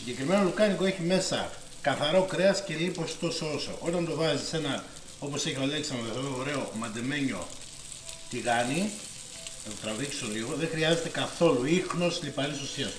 Συγκεκριμένο λουκάνικο έχει μέσα καθαρό κρέας και λίπος τόσο όσο. Όταν το βάζεις σε ένα, όπως έχει ο Αλέξανδρος εδώ, ωραίο μαντεμένιο τηγάνι, θα το τραβήξω λίγο, δεν χρειάζεται καθόλου ίχνος λιπαρής ουσίας.